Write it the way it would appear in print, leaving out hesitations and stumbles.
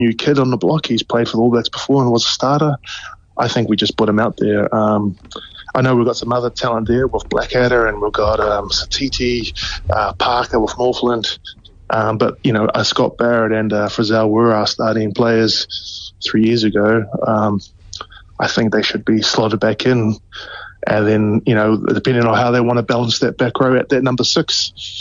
new kid on the block. He's played for the All Blacks before and was a starter. I think we just put him out there. I know we've got some other talent there with Blackadder, and we've got Satiti, Parker with Northland. But, Scott Barrett and Frizzell were our starting players 3 years ago. I think they should be slotted back in. And then, depending on how they want to balance that back row at that number 6.